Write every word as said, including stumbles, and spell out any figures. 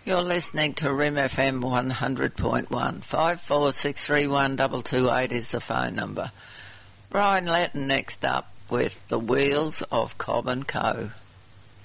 You're listening to R I M F M one hundred point one. five four six three one two two eight is the phone number. Brian Letton next up with The Wheels of Cobb and Co.